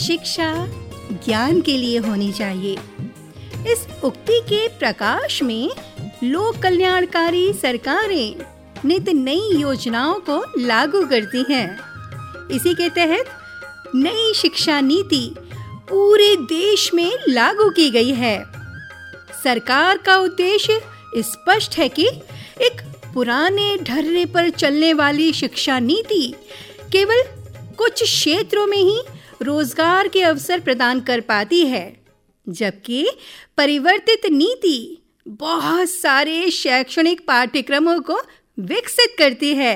शिक्षा ज्ञान के लिए होनी चाहिए। इस उक्ति के प्रकाश में लोक कल्याणकारी सरकारें नित नई योजनाओं को लागू करती हैं। इसी के तहत नई शिक्षा नीति पूरे देश में लागू की गई है। सरकार का उद्देश्य स्पष्ट है कि एक पुराने ढर्रे पर चलने वाली शिक्षा नीति केवल कुछ क्षेत्रों में ही रोजगार के अवसर प्रदान कर पाती है, जबकि परिवर्तित नीति बहुत सारे शैक्षणिक पाठ्यक्रमों को विकसित करती है।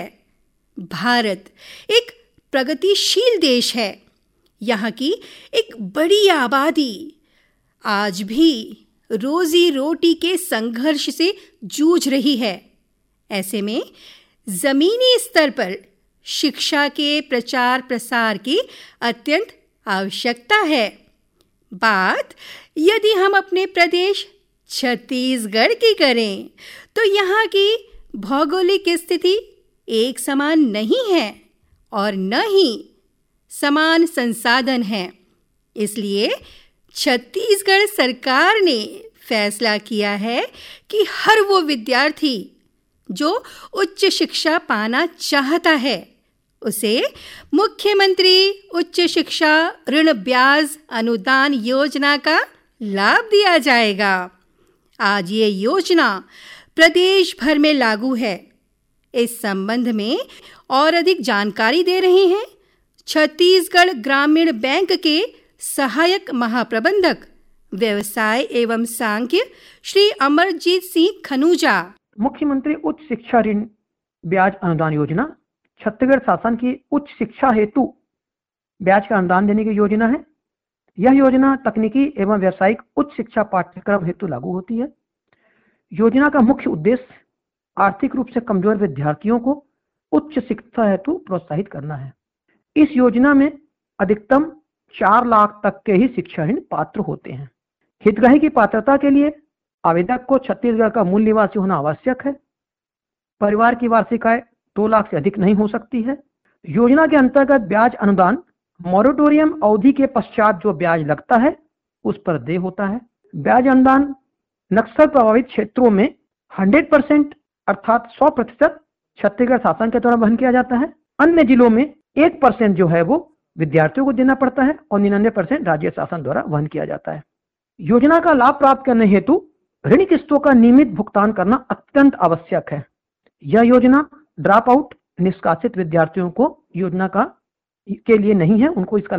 भारत एक प्रगतिशील देश है। यहाँ की एक बड़ी आबादी आज भी रोजी रोटी के संघर्ष से जूझ रही है। ऐसे में जमीनी स्तर पर शिक्षा के प्रचार प्रसार की अत्यंत आवश्यकता है। बात यदि हम अपने प्रदेश छत्तीसगढ़ की करें तो यहाँ की भौगोलिक स्थिति एक समान नहीं है और न ही समान संसाधन हैं। इसलिए छत्तीसगढ़ सरकार ने फैसला किया है कि हर वो विद्यार्थी जो उच्च शिक्षा पाना चाहता है उसे मुख्यमंत्री उच्च शिक्षा ऋण ब्याज अनुदान योजना का लाभ दिया जाएगा। आज ये योजना प्रदेश भर में लागू है। इस संबंध में और अधिक जानकारी दे रहे हैं छत्तीसगढ़ ग्रामीण बैंक के सहायक महाप्रबंधक व्यवसाय एवं सांख्य श्री अमरजीत सिंह खनूजा। मुख्यमंत्री उच्च शिक्षा ऋण ब्याज अनुदान योजना छत्तीसगढ़ शासन की उच्च शिक्षा हेतु ब्याज का अनुदान देने की योजना है। यह योजना तकनीकी एवं व्यावसायिक उच्च शिक्षा पाठ्यक्रम हेतु लागू होती है। योजना का मुख्य उद्देश्य आर्थिक रूप से कमजोर विद्यार्थियों को उच्च शिक्षा हेतु प्रोत्साहित करना है। इस योजना में अधिकतम 4 लाख तक के ही शिक्षा ऋण पात्र होते हैं। हितग्राही की पात्रता के लिए आवेदक को छत्तीसगढ़ का मूल निवासी होना आवश्यक है। परिवार की वार्षिक आय 2 लाख से अधिक नहीं हो सकती है। योजना के अंतर्गत ब्याज अनुदान मॉरेटोरियम अवधि के पश्चात जो ब्याज लगता है उस पर देय होता है। ब्याज अनुदान नक्सल प्रभावित क्षेत्रों में 100% अर्थात 100% छत्तीसगढ़ शासन के द्वारा वहन किया जाता है। अन्य जिलों में 1% जो है वो विद्यार्थियों को देना पड़ता है और 99% राज्य शासन द्वारा वहन किया जाता है। योजना का लाभ प्राप्त करने हेतु ऋण किस्तों का नियमित भुगतान करना अत्यंत आवश्यक है। यह योजना ड्रॉप आउट निष्कासित विद्यार्थियों को योजना के लिए नहीं है, उनको इसका